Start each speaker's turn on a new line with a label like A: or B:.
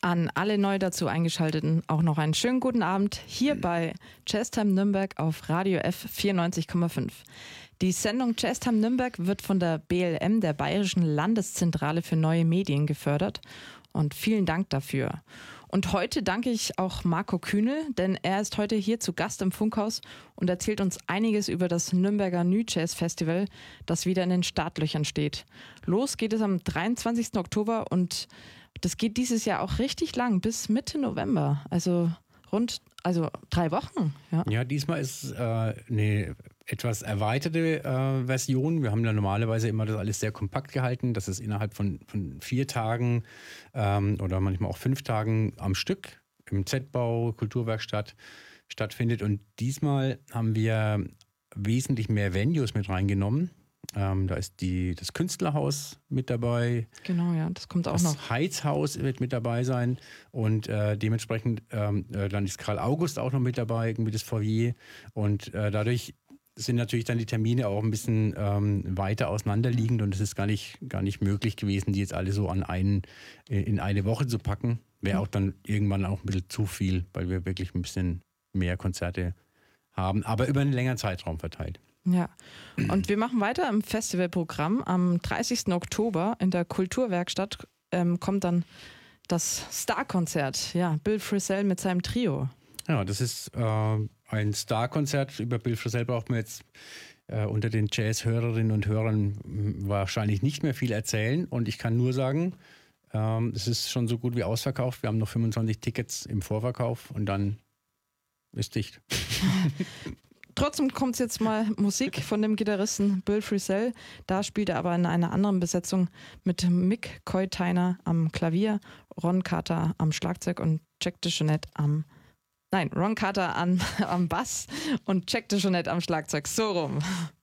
A: An alle neu dazu Eingeschalteten auch noch einen schönen guten Abend hier bei Jazztime Nürnberg auf Radio F 94,5. Die Sendung Jazztime Nürnberg wird von der BLM, der Bayerischen Landeszentrale für neue Medien, gefördert. Und vielen Dank dafür. Und heute danke ich auch Marco Kühnel, denn er ist heute hier zu Gast im Funkhaus und erzählt uns einiges über das Nürnberger New Jazz Festival, das wieder in den Startlöchern steht. Los geht es am 23. Oktober und das geht dieses Jahr auch richtig lang, bis Mitte November, also 3 Wochen.
B: Ja, diesmal ist eine etwas erweiterte Version. Wir haben ja normalerweise immer das alles sehr kompakt gehalten, dass es innerhalb von 4 Tagen oder manchmal auch 5 Tagen am Stück im Z-Bau, Kulturwerkstatt stattfindet. Und diesmal haben wir wesentlich mehr Venues mit reingenommen. Da ist das Künstlerhaus mit dabei.
A: Genau, ja, das kommt auch noch.
B: Das Heizhaus wird mit dabei sein und dementsprechend dann ist Karl August auch noch mit dabei, irgendwie das Foyer. Und dadurch sind natürlich dann die Termine auch ein bisschen weiter auseinanderliegend und es ist gar nicht möglich gewesen, die jetzt alle so in eine Woche zu packen. Wäre auch dann irgendwann auch ein bisschen zu viel, weil wir wirklich ein bisschen mehr Konzerte haben, aber über einen längeren Zeitraum verteilt.
A: Ja, und wir machen weiter im Festivalprogramm. Am 30. Oktober in der Kulturwerkstatt kommt dann das Star-Konzert. Ja, Bill Frisell mit seinem Trio.
B: Ja, das ist ein Star-Konzert. Über Bill Frisell braucht man jetzt unter den Jazz-Hörerinnen und Hörern wahrscheinlich nicht mehr viel erzählen. Und ich kann nur sagen, es ist schon so gut wie ausverkauft. Wir haben noch 25 Tickets im Vorverkauf und dann ist dicht.
A: Trotzdem kommt jetzt mal Musik von dem Gitarristen Bill Frisell. Da spielt er aber in einer anderen Besetzung mit Mick Coytainer am Klavier, Ron Carter am Schlagzeug und Jack DeJohnette Ron Carter am Bass und Jack DeJohnette am Schlagzeug. So rum.